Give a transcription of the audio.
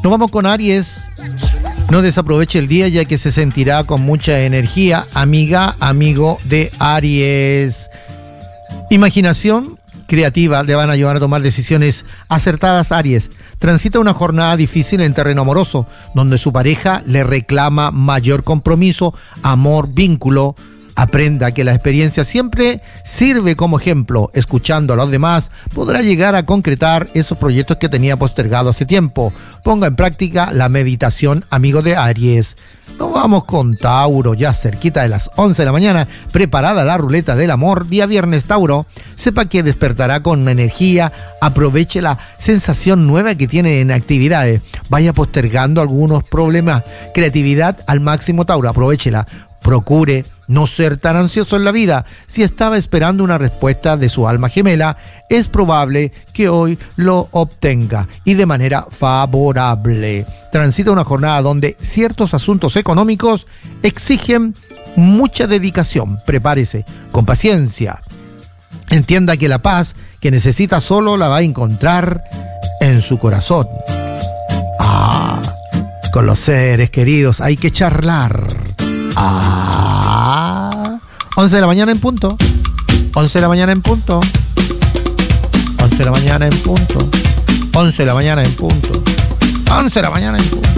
Nos vamos con Aries. No desaproveche el día ya que se sentirá con mucha energía. Amiga, amigo de Aries. Imaginación creativa le van a ayudar a tomar decisiones acertadas. Aries transita una jornada difícil en terreno amoroso, donde su pareja le reclama mayor compromiso, amor, vínculo. Aprenda que la experiencia siempre sirve como ejemplo. Escuchando a los demás, podrá llegar a concretar esos proyectos que tenía postergado hace tiempo. Ponga en práctica la meditación, amigo de Aries. Nos vamos con Tauro, ya cerquita de las 11 de la mañana, preparada la ruleta del amor. Día viernes, Tauro, sepa que despertará con energía, aproveche la sensación nueva que tiene en actividades. Vaya postergando algunos problemas. Creatividad al máximo, Tauro, aprovéchela. Procure no ser tan ansioso en la vida. Si estaba esperando una respuesta de su alma gemela, es probable que hoy lo obtenga y de manera favorable. Transita una jornada donde ciertos asuntos económicos exigen mucha dedicación. Prepárese con paciencia. Entienda que la paz que necesita solo la va a encontrar en su corazón. Con los seres queridos hay que charlar. 11 de la mañana en punto. 11 de la mañana en punto. 11 de la mañana en punto. 11 de la mañana en punto. 11 de la mañana en punto.